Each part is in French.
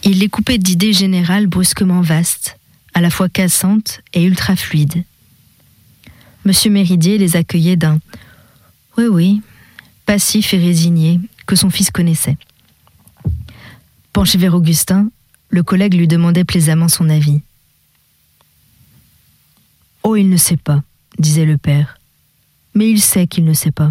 Il les coupait d'idées générales brusquement vastes, à la fois cassantes et ultra-fluides. Monsieur Méridier les accueillait d'un « oui, oui », passif et résigné, que son fils connaissait. Penché vers Augustin, le collègue lui demandait plaisamment son avis. « Oh, il ne sait pas », disait le père. « Mais il sait qu'il ne sait pas. »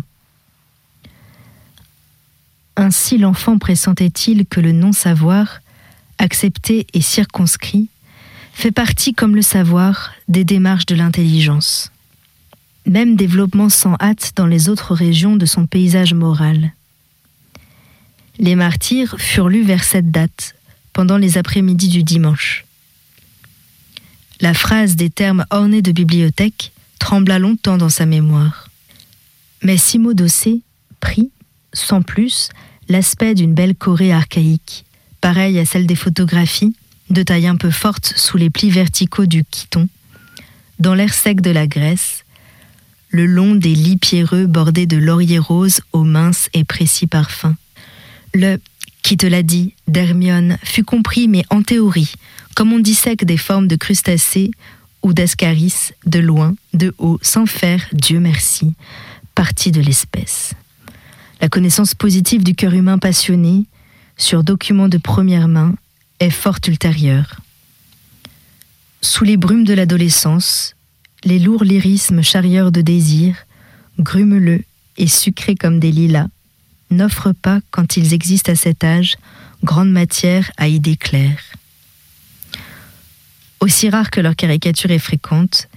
Ainsi l'enfant pressentait-il que le non-savoir, accepté et circonscrit, fait partie, comme le savoir, des démarches de l'intelligence. Même développement sans hâte dans les autres régions de son paysage moral. Les martyrs furent lus vers cette date, pendant les après-midi du dimanche. La phrase des termes ornés de bibliothèque trembla longtemps dans sa mémoire. Mais Simo Dossé prit, sans plus, l'aspect d'une belle Corée archaïque, pareille à celle des photographies, de taille un peu forte sous les plis verticaux du Khiton, dans l'air sec de la Grèce, le long des lits pierreux bordés de lauriers roses au mince et précis parfum. Le « qui te l'a dit » d'Hermione fut compris, mais en théorie, comme on dissèque des formes de crustacés ou d'ascaris, de loin, de haut, sans faire, Dieu merci, partie de l'espèce. La connaissance positive du cœur humain passionné, sur documents de première main, est fort ultérieure. Sous les brumes de l'adolescence, les lourds lyrismes charrieurs de désir, grumeleux et sucrés comme des lilas, n'offrent pas, quand ils existent à cet âge, grande matière à idées claires. Aussi rare que leur caricature est fréquente,